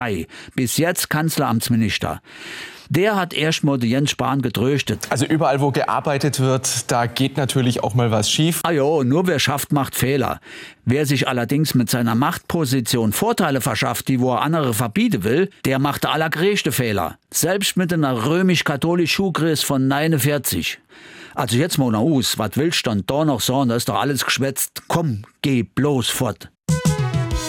bis jetzt Kanzleramtsminister. Der hat erstmal den Jens Spahn getröstet. Also überall, wo gearbeitet wird, da geht natürlich auch mal was schief. Nur wer schafft, macht Fehler. Wer sich allerdings mit seiner Machtposition Vorteile verschafft, die wo er andere verbieten will, der macht der allergrößte Fehler. Selbst mit einer römisch-katholischen Schuhgröße von 49. Also jetzt mal nach Hus, was willst du denn da noch sagen? Da ist doch alles geschwätzt. Komm, geh bloß fort.